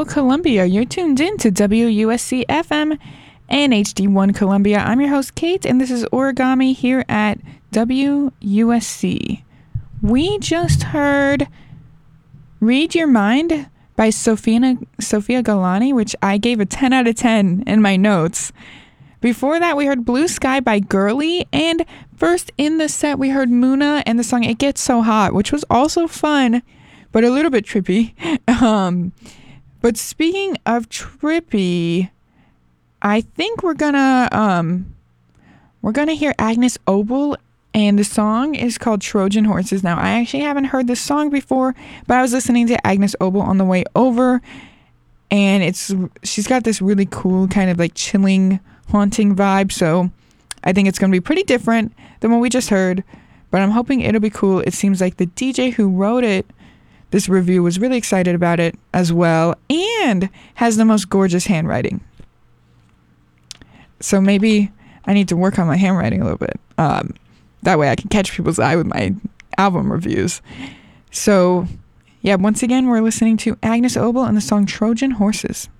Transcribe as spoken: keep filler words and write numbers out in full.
Columbia. You're tuned in to W U S C F M and H D one Columbia. I'm your host, Kate, and this is Origami here at W U S C. We just heard Read Your Mind by Sofia, Sofia Galani, which I gave a ten out of ten in my notes. Before that, we heard Blue Sky by Girly, and first in the set, we heard Muna and the song It Gets So Hot, which was also fun, but a little bit trippy. Um, but speaking of trippy, I think we're gonna um, we're gonna hear Agnes Obel, and the song is called Trojan Horses. Now, I actually haven't heard this song before, but I was listening to Agnes Obel on the way over, and it's she's got this really cool kind of like chilling, haunting vibe. So I think it's gonna be pretty different than what we just heard, but I'm hoping it'll be cool. It seems like the D J who wrote it, this review, was really excited about it as well, and has the most gorgeous handwriting. So maybe I need to work on my handwriting a little bit. Um, that way I can catch people's eye with my album reviews. So yeah, once again, we're listening to Agnes Obel and the song Trojan Horses.